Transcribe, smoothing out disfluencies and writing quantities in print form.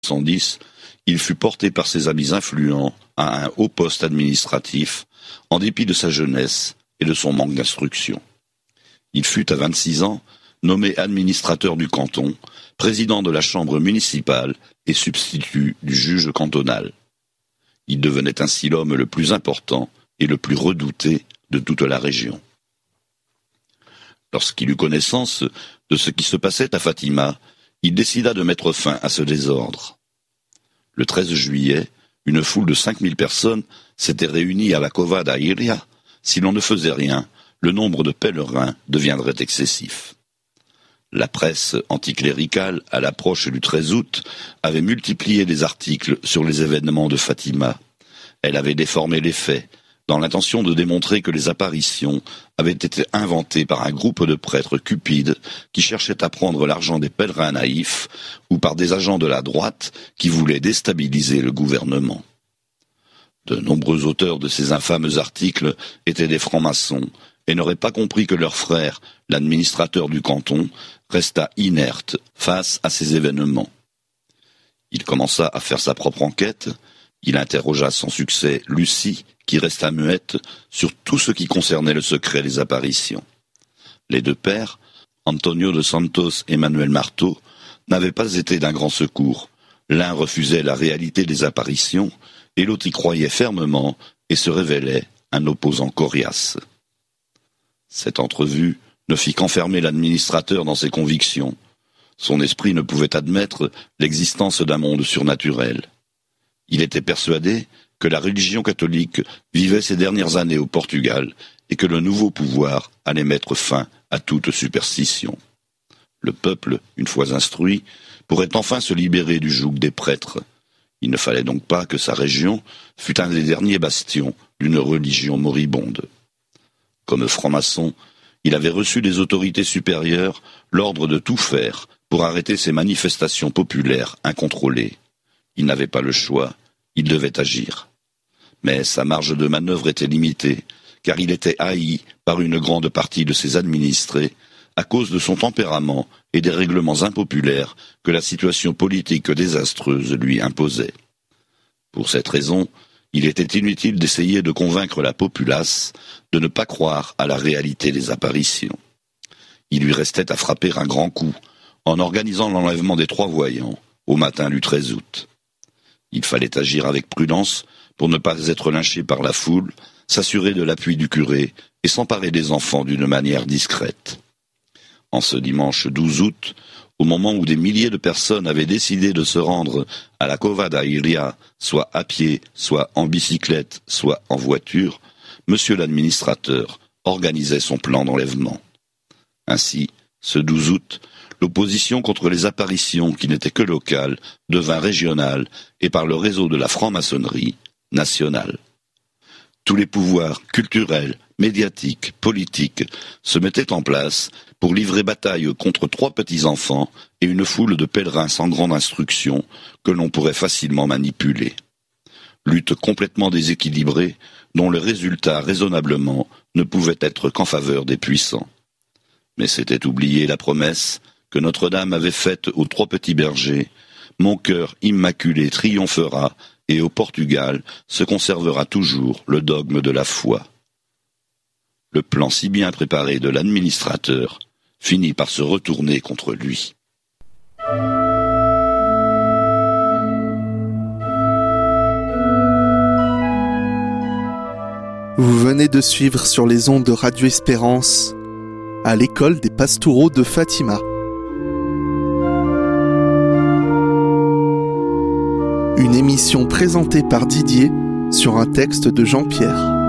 1910, il fut porté par ses amis influents à un haut poste administratif, en dépit de sa jeunesse et de son manque d'instruction. Il fut à 26 ans nommé administrateur du canton, président de la chambre municipale et substitut du juge cantonal. Il devenait ainsi l'homme le plus important et le plus redouté de toute la région. Lorsqu'il eut connaissance de ce qui se passait à Fatima, il décida de mettre fin à ce désordre. Le 13 juillet, une foule de 5000 personnes s'était réunie à la Cova da Iria. Si l'on ne faisait rien, le nombre de pèlerins deviendrait excessif. La presse anticléricale, à l'approche du 13 août, avait multiplié les articles sur les événements de Fatima. Elle avait déformé les faits, dans l'intention de démontrer que les apparitions avaient été inventées par un groupe de prêtres cupides qui cherchaient à prendre l'argent des pèlerins naïfs ou par des agents de la droite qui voulaient déstabiliser le gouvernement. De nombreux auteurs de ces infâmes articles étaient des francs-maçons et n'auraient pas compris que leur frère, l'administrateur du canton, resta inerte face à ces événements. Il commença à faire sa propre enquête. Il interrogea sans succès Lucie, qui resta muette sur tout ce qui concernait le secret des apparitions. Les deux pères, Antonio de Santos et Manuel Marteau, n'avaient pas été d'un grand secours. L'un refusait la réalité des apparitions, et l'autre y croyait fermement et se révélait un opposant coriace. Cette entrevue ne fit qu'enfermer l'administrateur dans ses convictions. Son esprit ne pouvait admettre l'existence d'un monde surnaturel. Il était persuadé que la religion catholique vivait ses dernières années au Portugal et que le nouveau pouvoir allait mettre fin à toute superstition. Le peuple, une fois instruit, pourrait enfin se libérer du joug des prêtres. Il ne fallait donc pas que sa région fût un des derniers bastions d'une religion moribonde. Comme franc-maçon, il avait reçu des autorités supérieures l'ordre de tout faire pour arrêter ces manifestations populaires incontrôlées. Il n'avait pas le choix, il devait agir. Mais sa marge de manœuvre était limitée, car il était haï par une grande partie de ses administrés à cause de son tempérament et des règlements impopulaires que la situation politique désastreuse lui imposait. Pour cette raison, il était inutile d'essayer de convaincre la populace de ne pas croire à la réalité des apparitions. Il lui restait à frapper un grand coup en organisant l'enlèvement des 3 voyants au matin du 13 août. Il fallait agir avec prudence pour ne pas être lynché par la foule, s'assurer de l'appui du curé et s'emparer des enfants d'une manière discrète. En ce dimanche 12 août, au moment où des milliers de personnes avaient décidé de se rendre à la Cova da Iria, soit à pied, soit en bicyclette, soit en voiture, monsieur l'administrateur organisait son plan d'enlèvement. Ainsi, ce 12 août, l'opposition contre les apparitions qui n'étaient que locales devint régionale et par le réseau de la franc-maçonnerie nationale. Tous les pouvoirs culturels, médiatiques, politiques se mettaient en place pour livrer bataille contre 3 petits-enfants et une foule de pèlerins sans grande instruction que l'on pourrait facilement manipuler. Lutte complètement déséquilibrée dont le résultat raisonnablement ne pouvait être qu'en faveur des puissants. Mais c'était oublier la promesse que Notre-Dame avait faite aux 3 petits bergers. Mon cœur immaculé triomphera et au Portugal se conservera toujours le dogme de la foi. Le plan si bien préparé de l'administrateur finit par se retourner contre lui. Vous venez de suivre sur les ondes de Radio Espérance à l'école des Pastoureaux de Fatima. Une émission présentée par Didier sur un texte de Jean-Pierre.